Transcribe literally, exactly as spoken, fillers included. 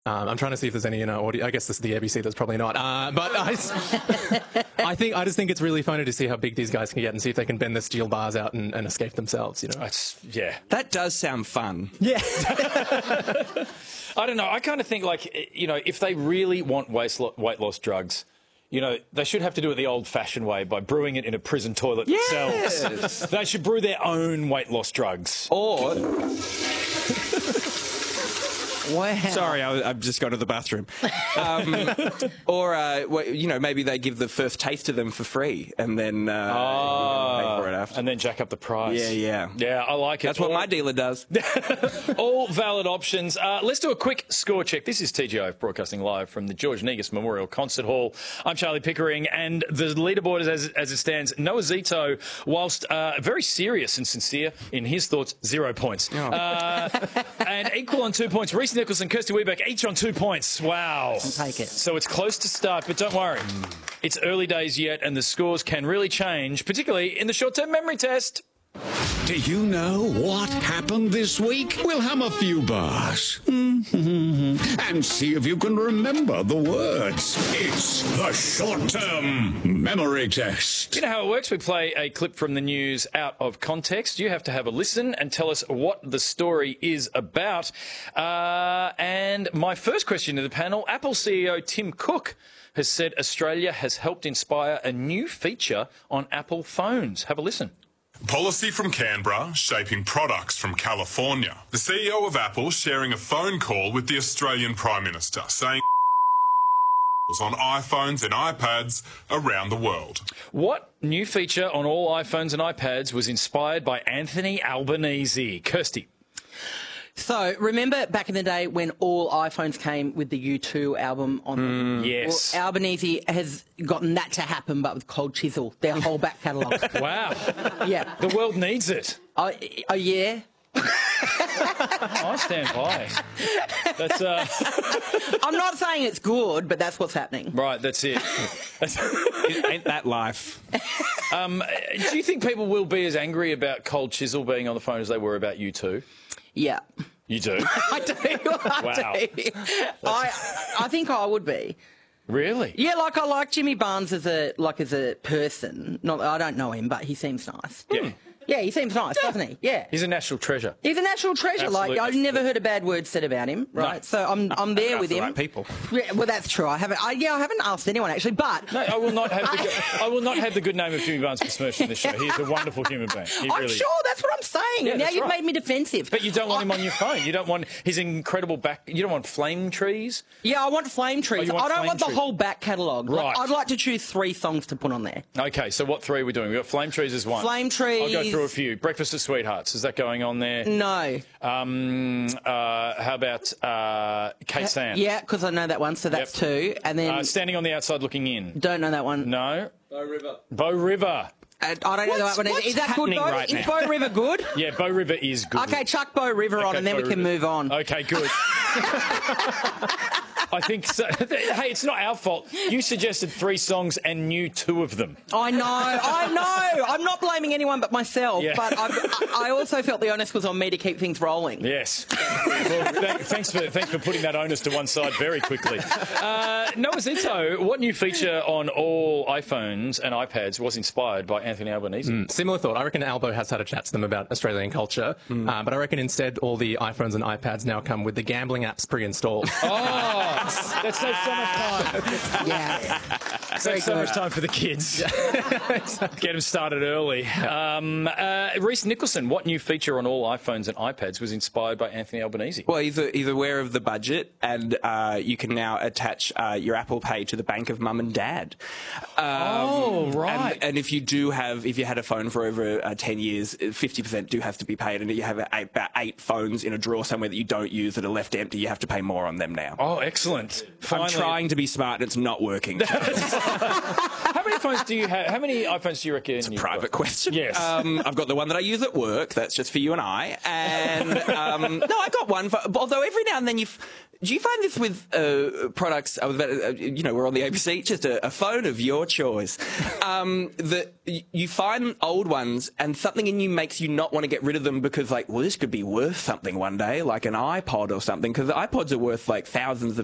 Um, I'm trying to see if there's any in our audio. I guess this is the A B C. That's probably not. Uh, but I, I think I just think it's really funny to see how big these guys can get and see if they can bend the steel bars out and, and escape themselves. You know, That's, yeah. That does sound fun. yeah. I don't know. I kind of think, like, you know, if they really want weight lo- weight loss drugs, you know, they should have to do it the old-fashioned way by brewing it in a prison toilet Yes. themselves. They should brew their own weight loss drugs. Or... Wow. Sorry, I, I've just gone to the bathroom. Um, or, uh, well, you know, maybe they give the first taste to them for free and then uh, Oh, pay for it after. and then jack up the price. Yeah, yeah. Yeah, I like it. That's what All- my dealer does. All valid options. Uh, let's do a quick score check. This is T G I broadcasting live from the George Negus Memorial Concert Hall. I'm Charlie Pickering, and the leaderboard is as, as it stands. Noah Zito, whilst uh, very serious and sincere in his thoughts, zero points. Uh, and equal on two points. Reece Nicholson, Kirsty Webeck, each on two points. Wow. I'll take it. So it's close to start, but don't worry. It's early days yet, and the scores can really change, particularly in the short-term memory test. Do you know what happened this week? We'll hum a few bars and see if you can remember the words. It's the short-term memory test. You know how it works? We play a clip from the news out of context. You have to have a listen and tell us what the story is about. Uh, and my first question to the panel, Apple C E O Tim Cook has said Australia has helped inspire a new feature on Apple phones. Have a listen. Policy from Canberra, shaping products from California. The C E O of Apple sharing a phone call with the Australian Prime Minister, saying on iPhones and iPads around the world. What new feature on all iPhones and iPads was inspired by Anthony Albanese? Kirsty. So, remember back in the day when all iPhones came with the U two album on them? Yes. Well, Albanese has gotten that to happen, but with Cold Chisel, their whole back catalogue. Wow. Yeah. The world needs it. Oh, oh, yeah? I stand by. That's uh, I'm not saying it's good, but that's what's happening. right. That's it. That's, Ain't that life? um, do you think people will be as angry about Cold Chisel being on the phone as they were about you two? Yeah. You do. I do. I Wow. do. I, I think I would be. Really? Yeah, like I like Jimmy Barnes as a like as a person. Not I don't know him, but he seems nice. Yeah. Yeah, he seems nice, doesn't he? Yeah. He's a national treasure. He's a national treasure. Absolute like I've national never heard a bad word said about him, right? No. So I'm I'm there with the him. right people. Yeah, well, that's true. I haven't. I, yeah, I haven't asked anyone actually, but No, I will not have the good, I will not have the good name of Jimmy Barnes besmirched in this show. He is a wonderful human being. He I'm really sure that's what I'm saying. Yeah, now that's you've right. made me defensive. But you don't want him on your phone. You don't want his incredible back. You don't want flame trees. Yeah, I want flame trees. Oh, you want I don't flame want the trees. whole back catalogue. Like, Right. I'd like to choose three songs to put on there. Okay, so what three are we doing? We've got flame trees as one. Flame trees. I'll go through a few. Breakfast at Sweethearts. Is that going on there? No. Um, uh, how about uh, Kate Sands? Yeah, because I know that one, so that's Yep. two. And then Uh, standing on the outside looking in. don't know that one. No. Bow River. Bow River. I, I don't know that What's- one. Either. what's Is that good, happening Bo? right Is now? Bow River good? Yeah, Bow River is good. Okay, chuck Bow River on, Okay, and then Bow we can River. move on. Okay, good. I think so. Hey, it's not our fault. You suggested three songs and knew two of them. I know, I know. I'm not blaming anyone but myself, Yeah. but I've, I I also felt the onus was on me to keep things rolling. Yes. Well, th- thanks for thanks for putting that onus to one side very quickly. Uh, Noah Zito, what new feature on all iPhones and iPads was inspired by Anthony Albanese? Similar thought. I reckon Albo has had a chat to them about Australian culture, uh, but I reckon instead all the iPhones and iPads now come with the gambling apps pre-installed. Oh, that saves so much time. Yeah. Saves so much time for the kids. Get them started early. Um, uh, Reece Nicholson, what new feature on all iPhones and iPads was inspired by Anthony Albanese? Well, he's, a, he's aware of the budget, and uh, you can now attach uh, your Apple Pay to the bank of mum and dad. Um, Oh, right. And, and if you do have, if you had a phone for over uh, ten years, fifty percent do have to be paid, and if you have eight, about eight phones in a drawer somewhere that you don't use that are left empty, you have to pay more on them now. Oh, excellent. I'm Finally. trying to be smart, and it's not working. How many phones do you have? How many iPhones do you reckon? It's a private question. Yes. Um, I've got the one that I use at work. That's just for you and I. And um, no, I got one. For, although every now and then you. Do you find this with uh, products? I was about, uh, you know, we're on the A B C. Just a, a phone of your choice. Um, that y- you find old ones, and something in you makes you not want to get rid of them because, like, well, this could be worth something one day, like an iPod or something. Because iPods are worth like thousands of